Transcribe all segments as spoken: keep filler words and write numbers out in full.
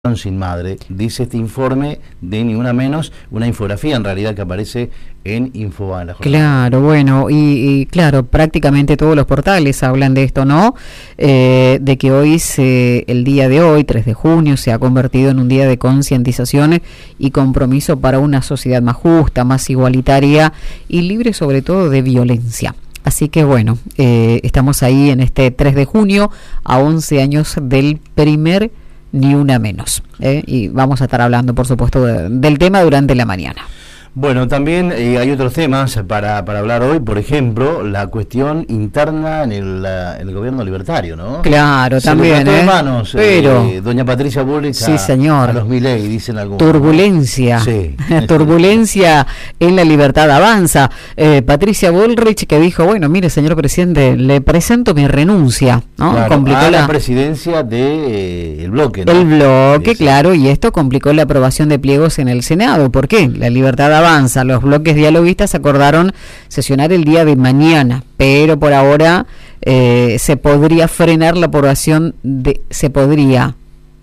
Sin madre, dice este informe de Ni Una Menos, una infografía en realidad que aparece en Infobae. Claro, bueno, y, y claro, prácticamente todos los portales hablan de esto, ¿no? Eh, de que hoy, se, el día de hoy, tres de junio, se ha convertido en un día de concientización y compromiso para una sociedad más justa, más igualitaria y libre sobre todo de violencia. Así que bueno, eh, estamos ahí en este tres de junio, a once años del primer Ni Una Menos, ¿eh? Y vamos a estar hablando, por supuesto, de, del tema durante la mañana. Bueno, también eh, hay otros temas para, para hablar hoy, por ejemplo, la cuestión interna en el, la, en el gobierno libertario, ¿no? Claro, Se también, le ¿eh? manos, Pero, eh, doña Patricia Bullrich sí, a, señor. a los Milei, dicen algunos. Turbulencia, ¿no? Sí. turbulencia en la Libertad Avanza. Eh, Patricia Bullrich que dijo, bueno, mire, señor presidente, le presento mi renuncia, ¿no? Claro, complicó a la, la presidencia del de, eh, bloque, ¿no? El bloque, sí, sí. claro, y esto complicó la aprobación de pliegos en el Senado. ¿Por qué? La Libertad Avanza, los bloques dialoguistas acordaron sesionar el día de mañana, pero por ahora eh, se podría frenar la aprobación de, se podría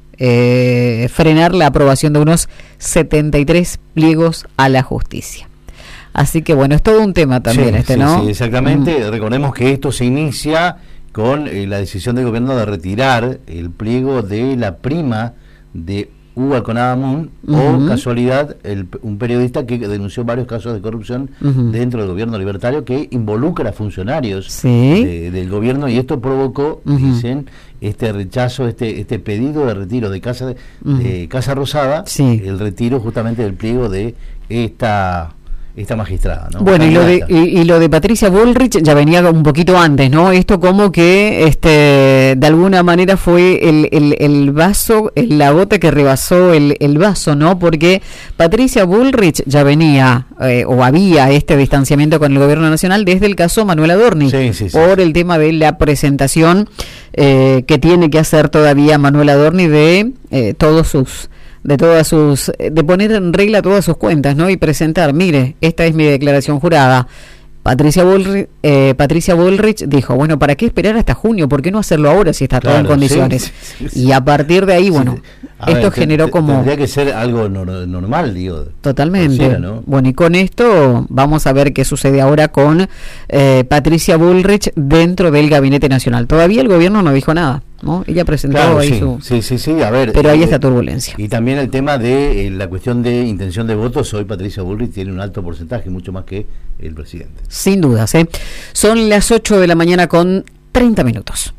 eh, frenar la aprobación de unos setenta y tres pliegos a la justicia. Así que bueno, es todo un tema también, sí, este, sí, ¿no? Sí, exactamente. Mm. Recordemos que esto se inicia con eh, la decisión del gobierno de retirar el pliego de la prima de Hugo Alconada-Amún, uh-huh. o casualidad, el, un periodista que denunció varios casos de corrupción uh-huh. dentro del gobierno libertario que involucra a funcionarios ¿Sí? de, del gobierno, y esto provocó, uh-huh. dicen, este rechazo, este este pedido de retiro de Casa de, uh-huh. de Casa Rosada, sí. el retiro justamente del pliego de esta esta magistrada, ¿no? Bueno, y lo de y, y lo de Patricia Bullrich ya venía un poquito antes, ¿no? Esto como que este de alguna manera fue el, el, el vaso, la gota que rebasó el, el vaso, ¿no? Porque Patricia Bullrich ya venía eh, o había este distanciamiento con el gobierno nacional desde el caso Manuel Adorni, sí, sí, sí, por sí. el tema de la presentación eh, que tiene que hacer todavía Manuel Adorni de eh, todos sus de todas sus, de poner en regla todas sus cuentas, ¿no? Y presentar, mire, esta es mi declaración jurada. Patricia Bullrich, eh, Patricia Bullrich dijo, bueno, ¿para qué esperar hasta junio? ¿Por qué no hacerlo ahora si está claro, todo en condiciones? Sí, sí, sí. Y a partir de ahí, bueno, sí. esto ver, generó te, como... Tendría que ser algo no, normal, digo. Totalmente. Siquiera, ¿no? Bueno, y con esto vamos a ver qué sucede ahora con eh, Patricia Bullrich dentro del Gabinete Nacional. Todavía el gobierno no dijo nada, ¿no? Ella presentó claro, ahí sí, su... Sí, sí, sí, a ver. Pero ahí eh, está turbulencia. Y también el tema de eh, la cuestión de intención de votos. Hoy Patricia Bullrich tiene un alto porcentaje, mucho más que el presidente. Sin dudas, ¿eh? Son las ocho de la mañana con treinta minutos.